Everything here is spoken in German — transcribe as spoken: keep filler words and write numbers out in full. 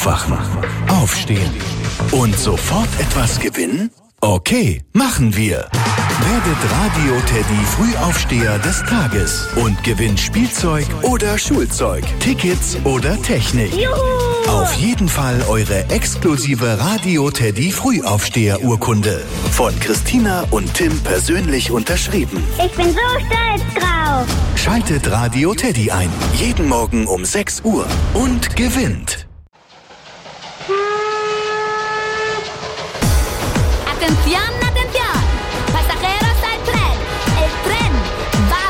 Aufwachen, aufstehen und sofort etwas gewinnen? Okay, machen wir. Werdet Radio Teddy Frühaufsteher des Tages und gewinnt Spielzeug oder Schulzeug, Tickets oder Technik. Juhu! Auf jeden Fall eure exklusive Radio Teddy Frühaufsteher Urkunde. Von Christina und Tim persönlich unterschrieben. Ich bin so stolz drauf. Schaltet Radio Teddy ein. Jeden Morgen um sechs Uhr und gewinnt. Atención,